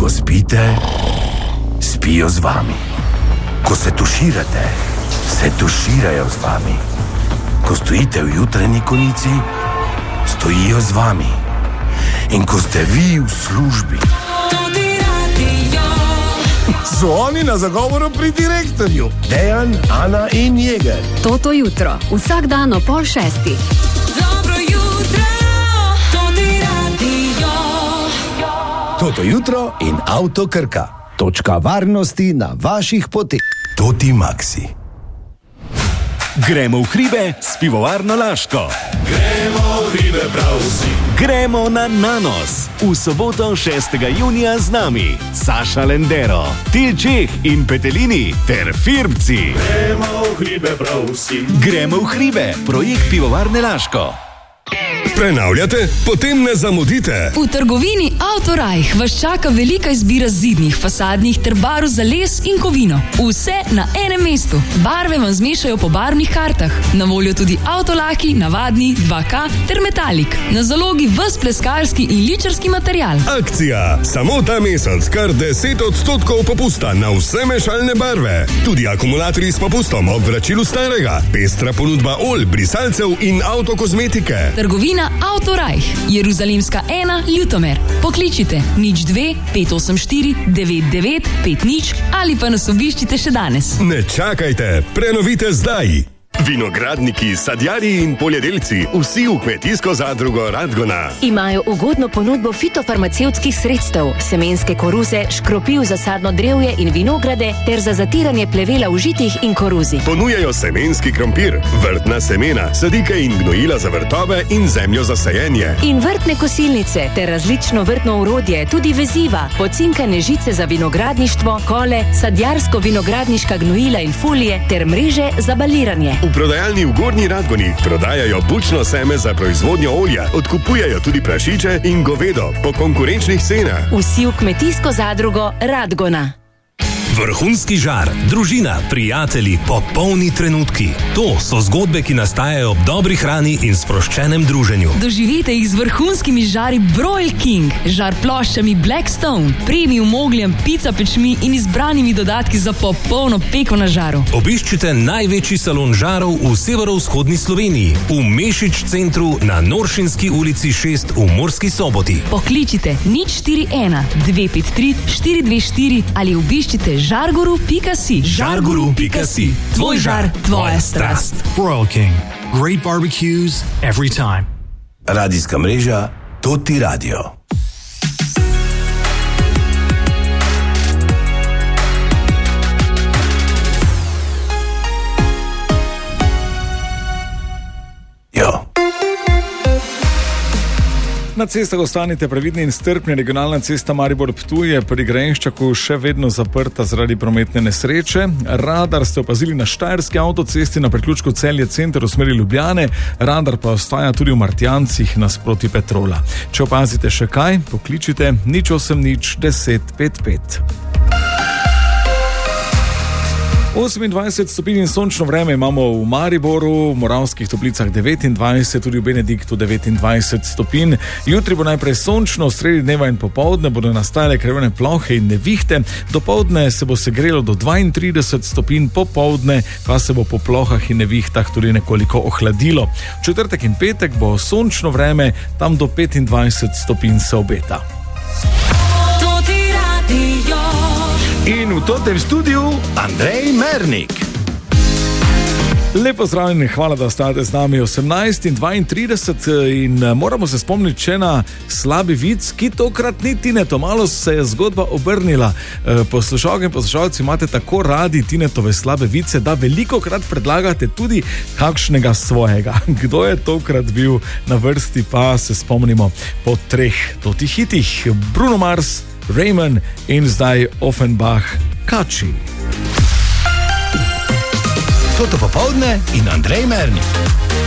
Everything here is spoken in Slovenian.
Ko spite, spijo z vami. Ko se tuširate, se tuširajo z vami. Ko stojite v jutranji konici, stojijo z vami. In ko ste vi v službi, so oni na zagovoru pri direktorju. Dejan, Ana in Jeger. Toto jutro, vsak dan ob 5:30. Dobro jutro, Toti Radio. Toto jutro in Avto Krka. Točka varnosti na vaših poteh. Toti Maxi. Gremo v hribe s pivovarno Laško. Gremo v hribe prav vsi. Gremo na Nanos. V soboto 6. junija z nami Saša Lendero, Til Čeh in Petelini ter Firbci. Gremo v hribe prav vsi. Gremo v hribe, projekt pivovarne Laško. Prenavljate? Potem ne zamudite. V trgovini Autorajh vas čaka velika izbira zidnih, fasadnih ter barv za les in kovino. Vse na enem mestu. Barve vam zmešajo po barvnih kartah. Na voljo tudi avtolaki, navadni, 2K ter metalik. Na zalogi ves pleskarski in ličarski material. Akcija. Samo ta mesec kar 10% popusta na vse mešalne barve. Tudi akumulatorji s popustom ob vračilu starega. Pestra ponudba olj, brisalcev in avtokozmetike. Trgovina Autorajh, Jeruzalemska 1, Ljutomer. Pokličite 02 584 99 50 ali pa nas obiščite še danes. Ne čakajte, prenovite zdaj. Vinogradniki, sadjarji in poljedelci, vsi v kmetijsko zadrugo Radgona. Imajo ugodno ponudbo fitofarmacevtskih sredstev, semenske koruze, škropiv za sadno drevje in vinograde ter za zatiranje plevela v žitih in koruzi. Ponujajo semenski krompir, vrtna semena, sadike in gnojila za vrtove in zemljo za sajenje. In vrtne kosilnice ter različno vrtno orodje, tudi veziva, pocinkane žice za vinogradništvo, kole, sadjarsko-vinogradniška gnojila in folije ter mreže za baliranje. V prodajalni v Gornji Radgoni prodajajo bučno seme za proizvodnjo olja, odkupujejo tudi prašiče in govedo po konkurenčnih cenah. Vsi v kmetijsko zadrugo Radgona. Vrhunski žar, družina, prijatelji, popolni trenutki. To so zgodbe, ki nastajajo ob dobri hrani in sproščenem druženju. Doživite jih z vrhunskimi žari Broil King, žar ploščami Blackstone, premium ogljem, pica pečmi in izbranimi dodatki za popolno peko na žaru. Obiščite največji salon žarov v severovzhodni Sloveniji, v Mešič centru na Noršinski ulici 6 v Murski Soboti. Pokličite 041 253 424 ali obiščite žarguru.si. Žarguru.si. Tvoj žar, tvoja strast. Broil King. Great barbecues every time. Radijska mreža Toti Radio. Na cestah ostanite previdni in strpni. Regionalna cesta Maribor-Ptuj je pri Grenščaku še vedno zaprta zaradi prometne nesreče. Radar ste opazili na Štajerski avtocesti na priključku Celje center v smeri Ljubljane. Radar pa ostaja tudi v Martjancih nasproti Petrola. Če opazite še kaj, pokličite 080 10 55. 28 stopinj in sončno vreme imamo v Mariboru, v Moravskih Toplicah 29, tudi v Benediktu 29 stopinj. Jutri bo najprej sončno, sredi dneva in popoldne bodo nastajale krvene plohe in nevihte. Dopoldne se bo segrelo do 32 stopinj, popoldne pa se bo po plohah in nevihtah tudi nekoliko ohladilo. V četrtek in petek bo sončno vreme, tam do 25 stopinj se obeta. In v totem studiu Andrej Mernik. Lepo zdravljeni, hvala, da ostajate z nami. 18 in 32 in moramo se spomniti še na slabi vic, ki tokrat ni Tineto. Malo se je zgodba obrnila. Poslušalke in poslušalci imate tako radi Tinetove slabe vice, da velikokrat predlagate tudi kakšnega svojega. Kdo je tokrat bil na vrsti, pa se spomnimo po 3 totih hitih. Bruno Mars, Raymond in zdaj Offenbach, Kači. Toto popoldne in Andrej Mernik.